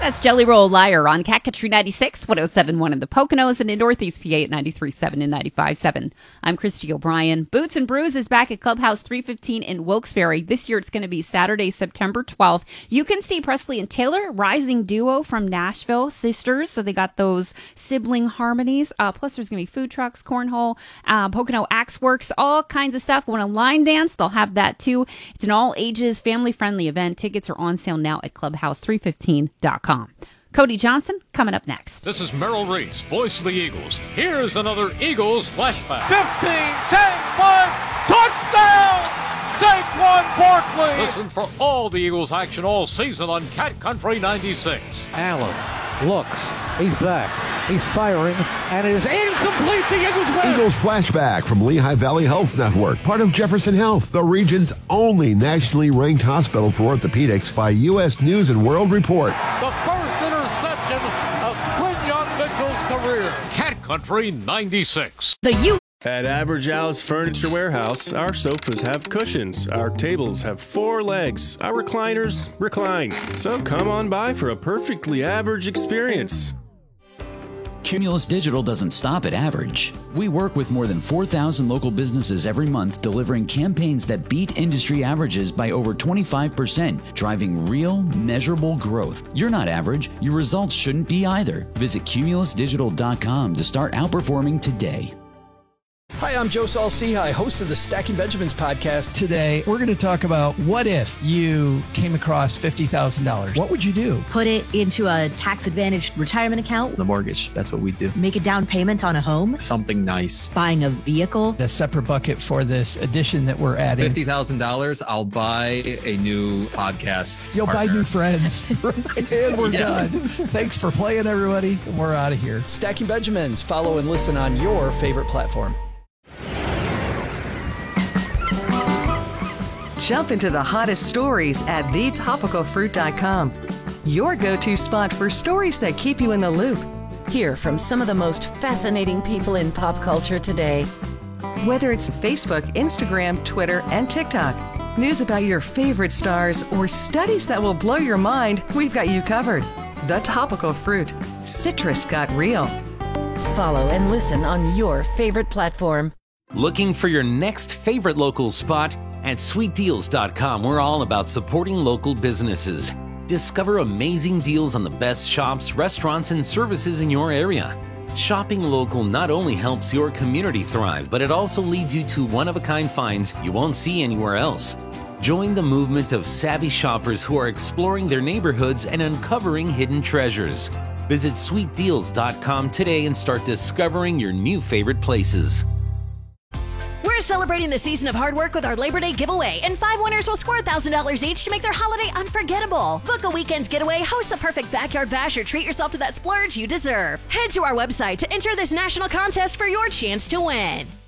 That's Jelly Roll Liar on Cat Country 96, 107.1 in the Poconos, and in Northeast PA at 93.7 and 95.7. I'm Christy O'Brien. Boots and Brews is back at Clubhouse 315 in Wilkes-Barre. This year it's going to be Saturday, September 12th. You can see Presley and Taylor, rising duo from Nashville, sisters. So they got those sibling harmonies. Plus there's going to be food trucks, cornhole, Pocono Axe Works, all kinds of stuff. Want a line dance? They'll have that too. It's an all ages, family friendly event. Tickets are on sale now at clubhouse315.com. Cody Johnson coming up next. This is Merrill Reese, voice of the Eagles. Here's another Eagles flashback. 15, 10, 5, touchdown! Saquon Barkley! Listen for all the Eagles action all season on Cat Country 96. Allen looks. He's back. He's firing, and it is incomplete. The Eagles win. Eagles flashback from Lehigh Valley Health Network, part of Jefferson Health, the region's only nationally ranked hospital for orthopedics by U.S. News and World Report. The first interception of Quinyon Mitchell's career. Cat Country 96. At Average Al's Furniture Warehouse, our sofas have cushions, our tables have 4 legs, our recliners recline. So come on by for a perfectly average experience. Cumulus Digital doesn't stop at average. We work with more than 4,000 local businesses every month, delivering campaigns that beat industry averages by over 25%, driving real, measurable growth. You're not average. Your results shouldn't be either. Visit cumulusdigital.com to start outperforming today. Hi, I'm Joe Saul-Sehy, host of the Stacking Benjamins podcast. Today, we're going to talk about what if you came across $50,000? What would you do? Put it into a tax-advantaged retirement account. The mortgage, that's what we do. Make a down payment on a home. Something nice. Buying a vehicle. A separate bucket for this addition that we're adding. $50,000, I'll buy a new podcast You'll partner. buy new friends. And we're done. Thanks for playing, everybody. We're out of here. Stacking Benjamins. Follow and listen on your favorite platform. Jump into the hottest stories at thetopicalfruit.com. Your go-to spot for stories that keep you in the loop. Hear from some of the most fascinating people in pop culture today. Whether it's Facebook, Instagram, Twitter, and TikTok, news about your favorite stars, or studies that will blow your mind, we've got you covered. The Topical Fruit. Citrus got real. Follow and listen on your favorite platform. Looking for your next favorite local spot? At sweetdeals.com, we're all about supporting local businesses. Discover amazing deals on the best shops, restaurants, and services in your area. Shopping local not only helps your community thrive, but it also leads you to one-of-a-kind finds you won't see anywhere else. Join the movement of savvy shoppers who are exploring their neighborhoods and uncovering hidden treasures. Visit sweetdeals.com today and start discovering your new favorite places. We're celebrating the season of hard work with our Labor Day giveaway, and 5 winners will score $1,000 each to make their holiday unforgettable. Book a weekend getaway, host the perfect backyard bash, or treat yourself to that splurge you deserve. Head to our website to enter this national contest for your chance to win.